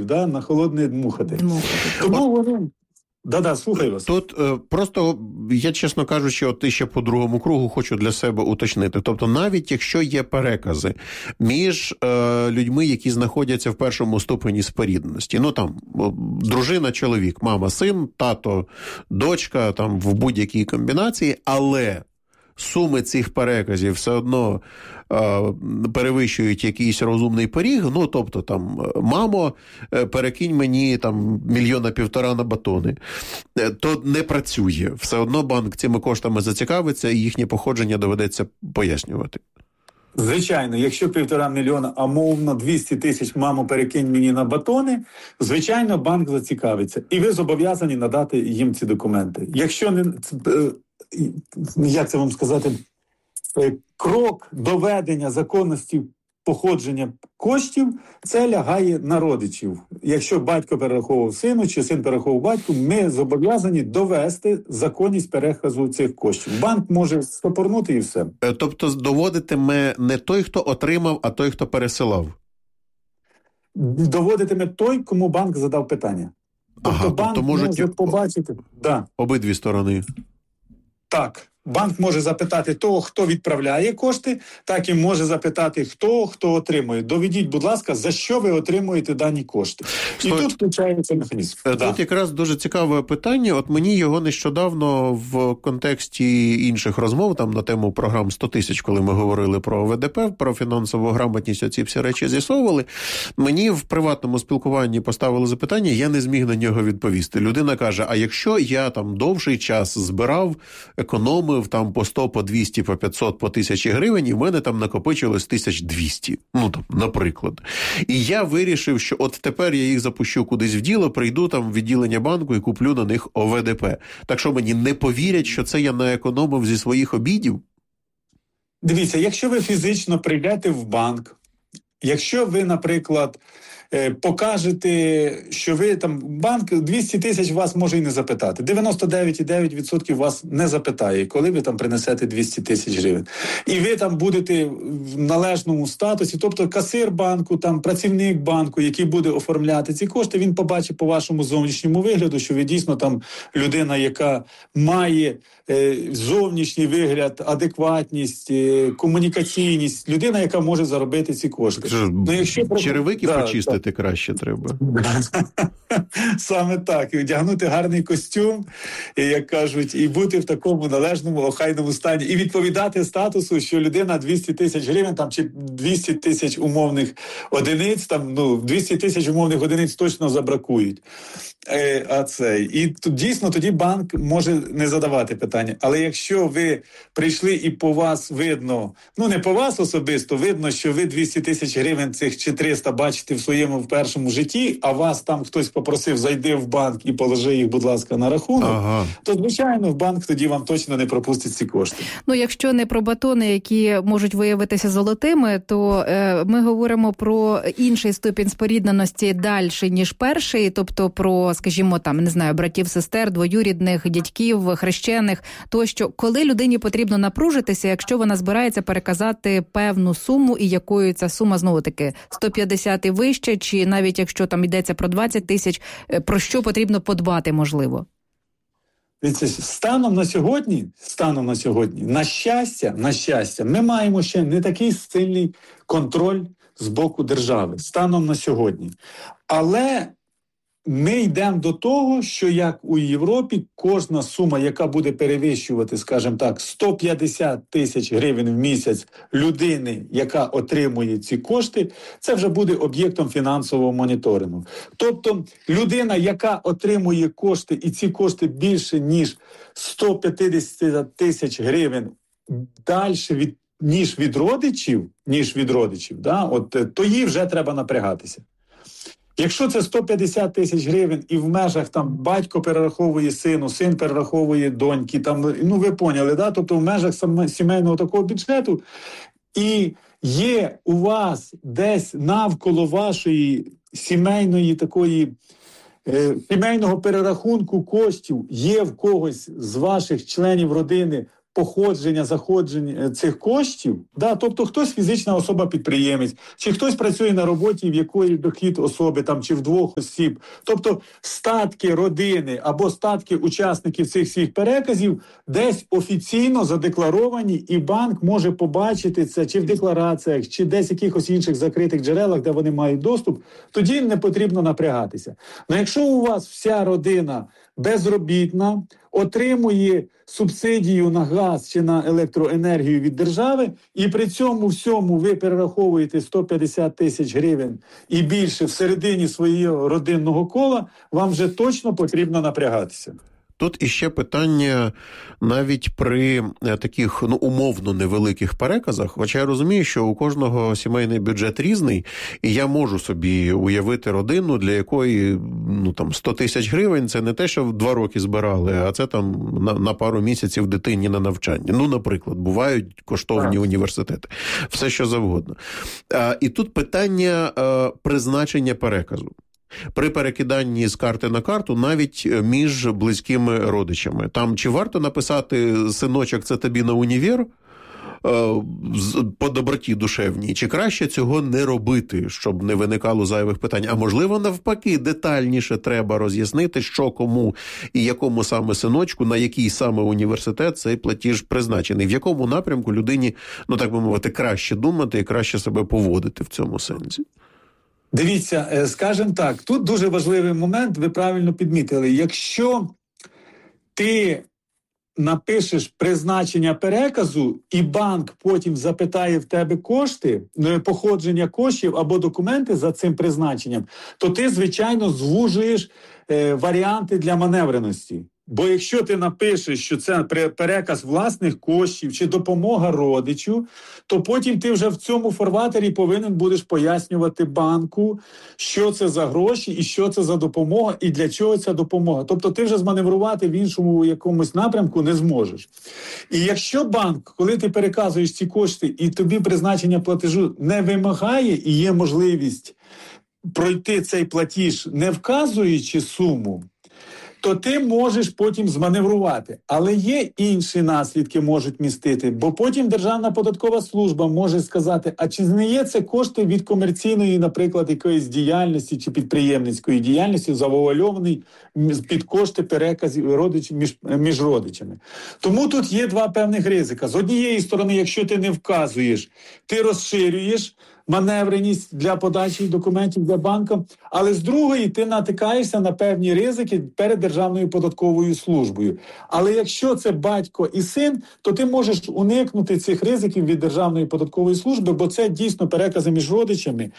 да, на холодне дмухати. Тому вони... Да, слухаю вас. Тут просто, я, чесно кажучи, от ще по другому кругу хочу для себе уточнити. Тобто навіть якщо є перекази між людьми, які знаходяться в першому ступені спорідненості, ну там дружина, чоловік, мама, син, тато, дочка, там в будь-якій комбінації, але суми цих переказів все одно перевищують якийсь розумний поріг, ну, тобто, там, мамо, перекинь мені, там, 1,5 мільйона на батони, то не працює. Все одно банк цими коштами зацікавиться, і їхнє походження доведеться пояснювати. Звичайно, якщо 1,5 мільйона, а мовно 200 тисяч, мамо, перекинь мені на батони, звичайно, банк зацікавиться. І ви зобов'язані надати їм ці документи. Якщо не... як це вам сказати, крок доведення законності походження коштів, це лягає на родичів. Якщо батько перераховував сину, чи син перераховував батьку, ми зобов'язані довести законність переказу цих коштів. Банк може стопорнути і все. Тобто доводитиме не той, хто отримав, а той, хто пересилав? Доводитиме той, кому банк задав питання. Тобто банк може побачити... Обидві сторони. Так, банк може запитати того, хто відправляє кошти, так і може запитати хто отримує. Доведіть, будь ласка, за що ви отримуєте дані кошти. І тут включається механізм. Тут якраз дуже цікаве питання. От мені його нещодавно в контексті інших розмов, там на тему програм 100 тисяч, коли ми говорили про ВДП, про фінансову грамотність, оці всі речі з'ясовували, мені в приватному спілкуванні поставили запитання, я не зміг на нього відповісти. Людина каже, а якщо я там довший час збирав, економив там по 100, по 200, по 500, по 1000 гривень, і в мене там накопичилось 1200, ну там, наприклад. І я вирішив, що от тепер я їх запущу кудись в діло, прийду там в відділення банку і куплю на них ОВДП. Так що мені не повірять, що це я наекономив зі своїх обідів? Дивіться, якщо ви фізично прийдете в банк, якщо ви, наприклад, покажете, що ви там, банк 200 тисяч вас може і не запитати. 99,9% вас не запитає, коли ви там принесете 200 тисяч гривень. І ви там будете в належному статусі, тобто касир банку, там працівник банку, який буде оформляти ці кошти, він побачить по вашому зовнішньому вигляду, що ви дійсно там людина, яка має зовнішній вигляд, адекватність, комунікаційність, людина, яка може заробити ці кошти. Черевики почистити краще треба. Саме так. І одягнути гарний костюм, і, як кажуть, і бути в такому належному, охайному стані. І відповідати статусу, що людина 200 тисяч гривень, там, чи 200 тисяч умовних одиниць, там, 200 тисяч умовних одиниць точно забракують. І дійсно тоді банк може не задавати питання. Але якщо ви прийшли і по вас видно, не по вас особисто, видно, що ви 200 тисяч гривень цих чи 300 бачите в своєму в першому житті, а вас там хтось попросив, зайди в банк і положи їх, будь ласка, на рахунок, то, звичайно, в банк тоді вам точно не пропустить ці кошти. Якщо не про батони, які можуть виявитися золотими, то ми говоримо про інший ступінь спорідненості далі, ніж перший, тобто про, скажімо, там, не знаю, братів, сестер, двоюрідних, дядьків, хрещених, тощо, коли людині потрібно напружитися, якщо вона збирається переказати певну суму, і якою ця сума, знову-таки, 150 і вище, чи навіть якщо там йдеться про 20 тисяч, про що потрібно подбати, можливо? Станом на сьогодні, на щастя, ми маємо ще не такий сильний контроль з боку держави, станом на сьогодні. Але ми йдемо до того, що як у Європі кожна сума, яка буде перевищувати, скажімо так, 150 тисяч гривень в місяць людини, яка отримує ці кошти, це вже буде об'єктом фінансового моніторингу. Тобто людина, яка отримує кошти, і ці кошти більше, ніж 150 тисяч гривень, далі ніж від родичів, то їй вже треба напрягатися. Якщо це 150 тисяч гривень і в межах там батько перераховує сину, син перераховує доньки, там, ви поняли, да? Тобто в межах сімейного такого бюджету, і є у вас десь навколо вашої сімейної такої, сімейного перерахунку коштів, є в когось з ваших членів родини походження, заходження цих коштів, да, тобто хтось фізична особа-підприємець, чи хтось працює на роботі, в якої дохід особи, там, чи в двох осіб. Тобто статки родини або статки учасників цих всіх переказів десь офіційно задекларовані, і банк може побачити це чи в деклараціях, чи десь в якихось інших закритих джерелах, де вони мають доступ, тоді не потрібно напрягатися. Но якщо у вас вся родина безробітна, отримує субсидію на газ чи на електроенергію від держави, і при цьому всьому ви перераховуєте 150 тисяч гривень і більше всередині свого родинного кола, вам вже точно потрібно напрягатися. Тут іще питання навіть при таких, умовно невеликих переказах, хоча я розумію, що у кожного сімейний бюджет різний, і я можу собі уявити родину, для якої 100 тисяч гривень – це не те, що в 2 роки збирали, а це там на пару місяців дитині на навчання. Наприклад, бувають коштовні університети. Все, що завгодно. І тут питання призначення переказу. При перекиданні з карти на карту навіть між близькими родичами. Там чи варто написати «синочок, це тобі на універ» по доброті душевній, чи краще цього не робити, щоб не виникало зайвих питань? А можливо, навпаки, детальніше треба роз'яснити, що кому і якому саме синочку, на який саме університет цей платіж призначений, в якому напрямку людині, так би мовити, краще думати і краще себе поводити в цьому сенсі. Дивіться, скажімо так, тут дуже важливий момент, ви правильно підмітили. Якщо ти напишеш призначення переказу, і банк потім запитає в тебе кошти, походження коштів або документи за цим призначенням, то ти, звичайно, звужуєш варіанти для маневреності. Бо якщо ти напишеш, що це переказ власних коштів чи допомога родичу, то потім ти вже в цьому фарватері повинен будеш пояснювати банку, що це за гроші і що це за допомога і для чого ця допомога. Тобто ти вже зманеврувати в іншому якомусь напрямку не зможеш. І якщо банк, коли ти переказуєш ці кошти і тобі призначення платежу не вимагає і є можливість пройти цей платіж, не вказуючи суму, то ти можеш потім зманеврувати. Але є інші наслідки можуть містити, бо потім Державна податкова служба може сказати, а чи не є це кошти від комерційної, наприклад, якоїсь діяльності чи підприємницької діяльності, завуальований під кошти переказів між родичами. Тому тут є 2 певних ризика. З однієї сторони, якщо ти не вказуєш, ти розширюєш маневреність для подачі документів для банку, але з другої ти натикаєшся на певні ризики перед Державною податковою службою. Але якщо це батько і син, то ти можеш уникнути цих ризиків від Державної податкової служби, бо це дійсно перекази між родичами.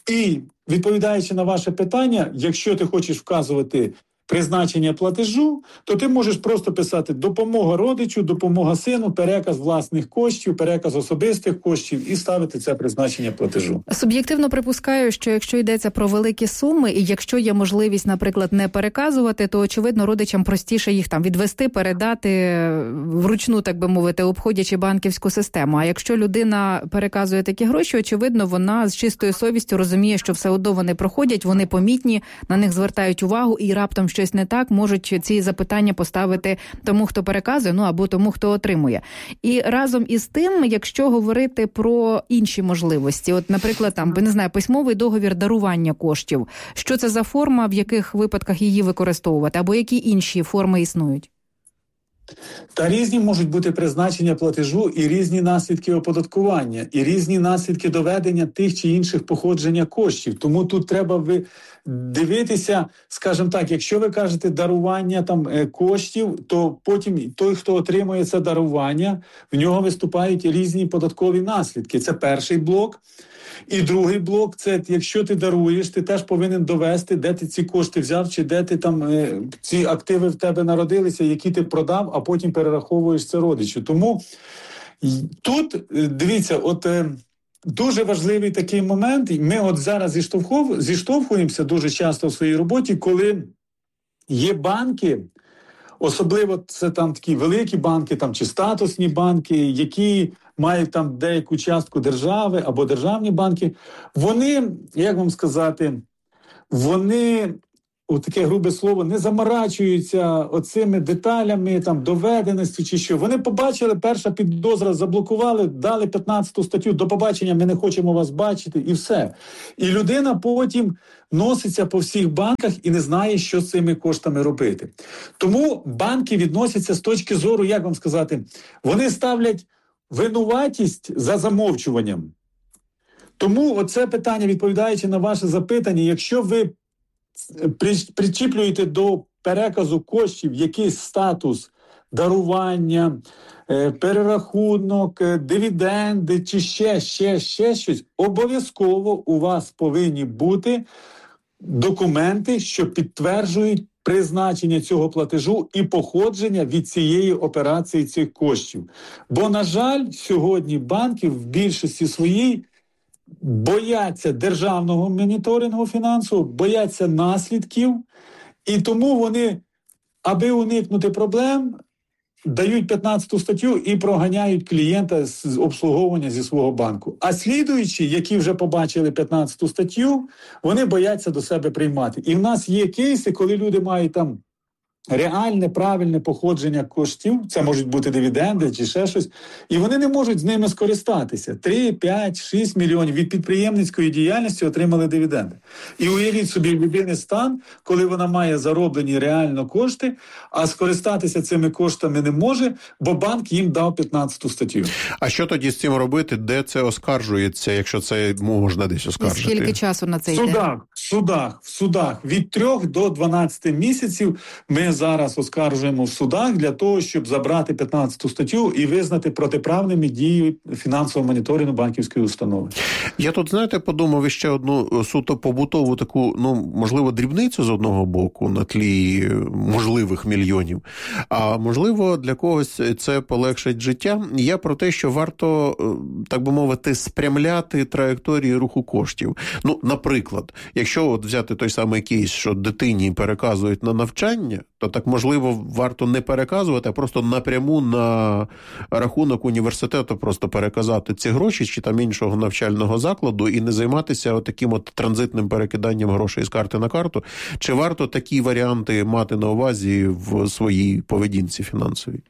І відповідаючи на ваше питання, якщо ти хочеш вказувати призначення платежу, то ти можеш просто писати допомога родичу, допомога сину, переказ власних коштів, переказ особистих коштів і ставити це призначення платежу. Суб'єктивно припускаю, що якщо йдеться про великі суми і якщо є можливість, наприклад, не переказувати, то, очевидно, родичам простіше їх там відвести, передати вручну, так би мовити, обходячи банківську систему. А якщо людина переказує такі гроші, очевидно, вона з чистою совістю розуміє, що все одно вони проходять, вони помітні, на них звертають увагу і раптом щось не так, можуть ці запитання поставити тому, хто переказує, або тому, хто отримує. І разом із тим, якщо говорити про інші можливості, от, наприклад, письмовий договір дарування коштів, що це за форма, в яких випадках її використовувати, або які інші форми існують? Та різні можуть бути призначення платежу і різні наслідки оподаткування, і різні наслідки доведення тих чи інших походження коштів. Тому тут треба дивитися, скажімо так, якщо ви кажете дарування коштів, то потім той, хто отримує це дарування, в нього виступають різні податкові наслідки. Це перший блок. І другий блок – це якщо ти даруєш, ти теж повинен довести, де ти ці кошти взяв, чи де ти ці активи в тебе народилися, які ти продав, а потім перераховуєш це родичу. Тому тут, дивіться, дуже важливий такий момент. Ми зараз зіштовхуємося дуже часто в своїй роботі, коли є банки, особливо це такі великі банки чи статусні банки, які мають деяку частку держави або державні банки, вони, як вам сказати, вони у таке грубе слово, не заморачуються оцими деталями, там, доведеності чи що. Вони побачили, перша підозра, заблокували, дали 15 статтю, до побачення, ми не хочемо вас бачити, і все. І людина потім носиться по всіх банках і не знає, що з цими коштами робити. Тому банки відносяться з точки зору, як вам сказати, вони ставлять винуватість за замовчуванням. Тому оце питання, відповідаючи на ваше запитання, якщо ви причіплюєте до переказу коштів якийсь статус дарування, перерахунок, дивіденди чи ще щось, обов'язково у вас повинні бути документи, що підтверджують призначення цього платежу і походження від цієї операції цих коштів. Бо, на жаль, сьогодні банки в більшості своїй бояться державного моніторингу фінансового, бояться наслідків, і тому вони, аби уникнути проблем, дають 15 статтю і проганяють клієнта з обслуговування зі свого банку. А слідуючі, які вже побачили 15 статтю, вони бояться до себе приймати. І в нас є кейси, коли люди мають там реальне, правильне походження коштів, це можуть бути дивіденди чи ще щось, і вони не можуть з ними скористатися. 3, 5, 6 мільйонів від підприємницької діяльності отримали дивіденди. І уявіть собі людини стан, коли вона має зароблені реально кошти, а скористатися цими коштами не може, бо банк їм дав 15 статтю. А що тоді з цим робити? Де це оскаржується, якщо це можна десь оскаржити? І скільки часу на це йде? В судах. Від 3 до 12 місяців ми зараз оскаржуємо в судах для того, щоб забрати 15 статтю і визнати протиправними дії фінансового моніторингу банківської установи. Я тут, знаєте, подумав ще одну суто побутову таку, можливо, дрібницю з одного боку на тлі можливих мільйонів, а можливо для когось це полегшить життя. Я про те, що варто, так би мовити, спрямляти траєкторії руху коштів. Наприклад, якщо от взяти той самий кейс, що дитині переказують на навчання, то так, можливо, варто не переказувати, а просто напряму на рахунок університету просто переказати ці гроші чи там іншого навчального закладу і не займатися таким от транзитним перекиданням грошей з карти на карту. Чи варто такі варіанти мати на увазі в своїй поведінці фінансовій?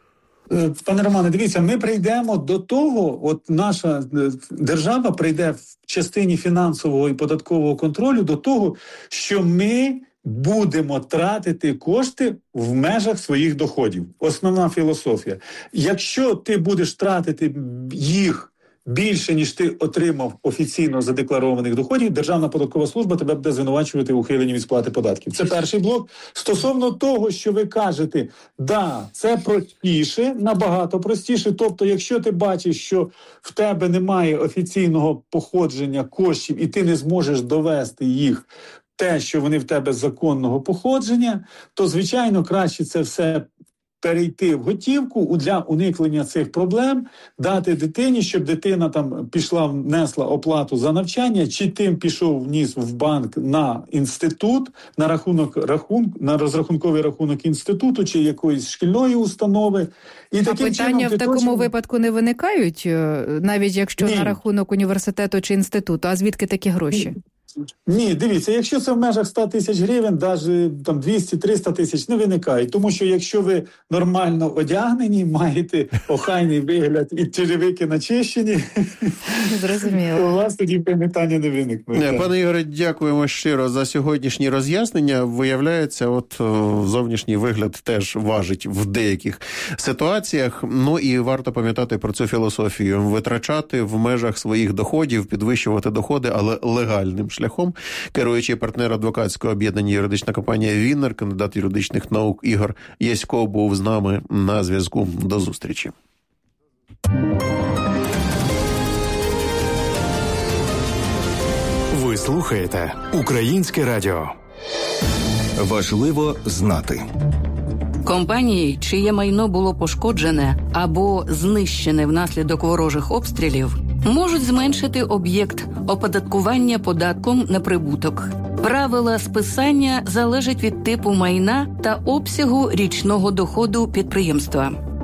Пане Романе, дивіться, ми прийдемо до того, от наша держава прийде в частині фінансового і податкового контролю до того, що ми будемо тратити кошти в межах своїх доходів. Основна філософія. Якщо ти будеш тратити їх більше, ніж ти отримав офіційно задекларованих доходів, Державна податкова служба тебе буде звинувачувати в ухиленні від сплати податків. Це перший блок. Стосовно того, що ви кажете, це простіше, набагато простіше. Тобто, якщо ти бачиш, що в тебе немає офіційного походження коштів і ти не зможеш довести їх, те, що вони в тебе законного походження, то, звичайно, краще це все перейти в готівку для уникнення цих проблем, дати дитині, щоб дитина там пішла, внесла оплату за навчання, чи тим пішов вніс в банк на інститут, на розрахунковий рахунок інституту чи якоїсь шкільної установи. І таким питання в такому випадку не виникають, навіть якщо на рахунок університету чи інституту, а звідки такі гроші? Ні, дивіться, якщо це в межах 100 тисяч гривень, навіть там 200-300 тисяч не виникає. Тому що якщо ви нормально одягнені, маєте охайний вигляд і черевики начищені, то у вас тоді питання не виникне. Пане Ігоре, дякуємо щиро за сьогоднішні роз'яснення. Виявляється, зовнішній вигляд теж важить в деяких ситуаціях. І варто пам'ятати про цю філософію. Витрачати в межах своїх доходів, підвищувати доходи, але легальним шляхом. Керуючий партнер адвокатського об'єднання юридична компанія «Віннер», кандидат юридичних наук Ігор Ясько був з нами на зв'язку. До зустрічі. Ви слухаєте Українське радіо. Важливо знати. Компанії, чиє майно було пошкоджене або знищене внаслідок ворожих обстрілів, можуть зменшити об'єкт оподаткування податком на прибуток. Правила списання залежать від типу майна та обсягу річного доходу підприємства.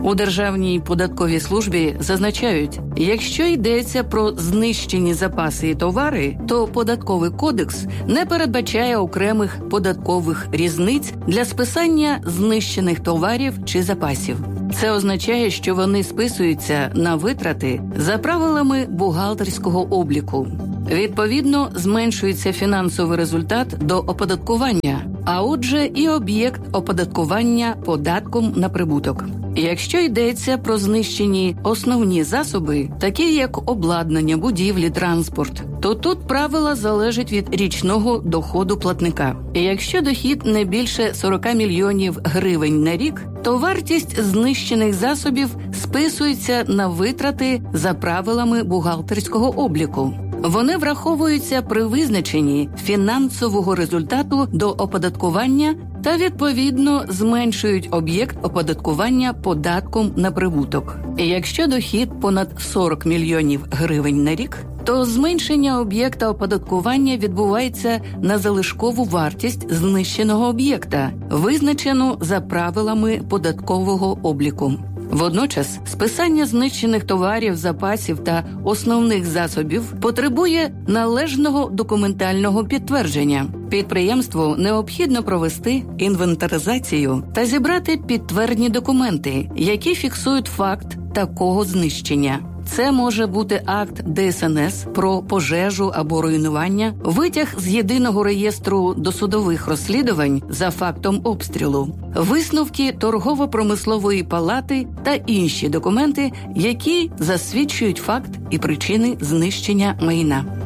У Державній податковій службі зазначають, якщо йдеться про знищені запаси і товари, то Податковий кодекс не передбачає окремих податкових різниць для списання знищених товарів чи запасів. Це означає, що вони списуються на витрати за правилами бухгалтерського обліку. Відповідно, зменшується фінансовий результат до оподаткування, а отже і об'єкт оподаткування податком на прибуток. Якщо йдеться про знищені основні засоби, такі як обладнання, будівлі, транспорт, то тут правила залежать від річного доходу платника. Якщо дохід не більше 40 мільйонів гривень на рік, то вартість знищених засобів списується на витрати за правилами бухгалтерського обліку. Вони враховуються при визначенні фінансового результату до оподаткування та, відповідно, зменшують об'єкт оподаткування податком на прибуток. Якщо дохід понад 40 мільйонів гривень на рік, то зменшення об'єкта оподаткування відбувається на залишкову вартість знищеного об'єкта, визначену за правилами податкового обліку. Водночас, списання знищених товарів, запасів та основних засобів потребує належного документального підтвердження. Підприємству необхідно провести інвентаризацію та зібрати підтвердні документи, які фіксують факт такого знищення. Це може бути акт ДСНС про пожежу або руйнування, витяг з єдиного реєстру досудових розслідувань за фактом обстрілу, висновки торгово-промислової палати та інші документи, які засвідчують факт і причини знищення майна.